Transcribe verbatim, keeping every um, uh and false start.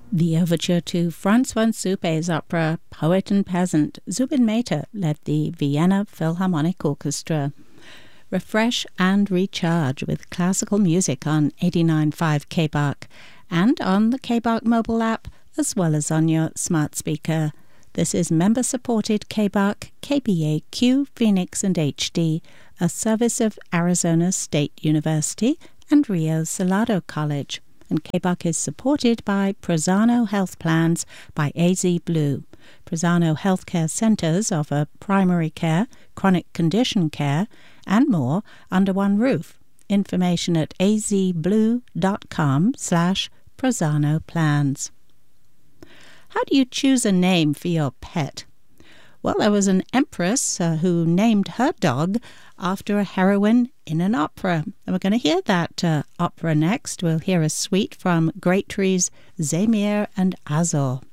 The overture to Franz von Suppe's opera Poet and Peasant. Zubin Mehta led the Vienna Philharmonic Orchestra. Refresh and recharge with classical music on eighty-nine point five K B A C and on the K B A C mobile app, as well as on your smart speaker. This is member-supported K B A C, K B A Q, Phoenix and H D, a service of Arizona State University and Rio Salado College. And K B A C is supported by Prosano Health Plans by A Z Blue. Prosano Healthcare Centers offer primary care, chronic condition care, and more under one roof. Information at azblue.com slash Prosano Plans. How do you choose a name for your pet? Well, there was an empress uh, who named her dog after a heroine in an opera. And we're going to hear that uh, opera next. We'll hear a suite from Great Trees, Zemire and Azor.